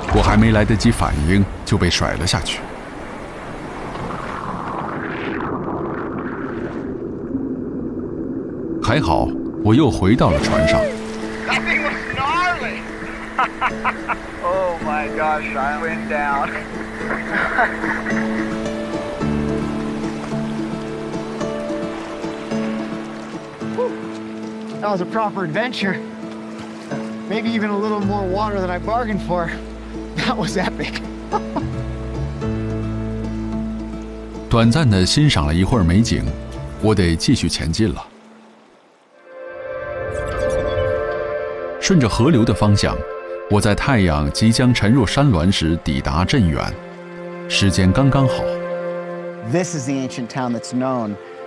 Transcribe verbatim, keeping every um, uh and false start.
我还没来得及反应，就被甩了下去。还好，我又回到了船上。 Oh my gosh, I went down. That was a proper adventure. Maybe even a little more water than I bargained for. That was epic. 短暂地欣赏了一会儿美景，我得继续前进了。顺着河流的方向，我在太阳即将沉入山峦时抵达镇远，时间刚刚好。 This is the ancient town that's known